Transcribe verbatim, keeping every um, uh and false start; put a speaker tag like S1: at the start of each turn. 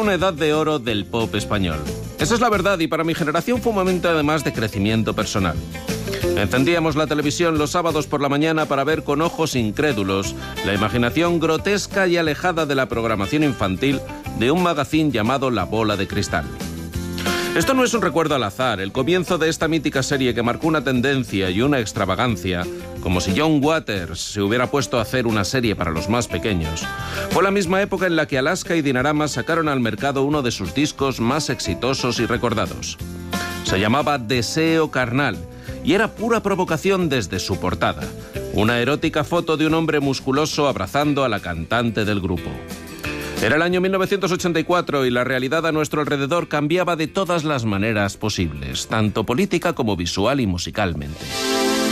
S1: una edad de oro del pop español. Esa es la verdad, y para mi generación fue un momento además de crecimiento personal. Encendíamos la televisión los sábados por la mañana para ver con ojos incrédulos la imaginación grotesca y alejada de la programación infantil de un magazín llamado La Bola de Cristal. Esto no es un recuerdo al azar. El comienzo de esta mítica serie, que marcó una tendencia y una extravagancia, como si John Waters se hubiera puesto a hacer una serie para los más pequeños, fue la misma época en la que Alaska y Dinarama sacaron al mercado uno de sus discos más exitosos y recordados. Se llamaba Deseo Carnal y era pura provocación desde su portada, una erótica foto de un hombre musculoso abrazando a la cantante del grupo. Era el año mil novecientos ochenta y cuatro y la realidad a nuestro alrededor cambiaba de todas las maneras posibles, tanto política como visual y musicalmente.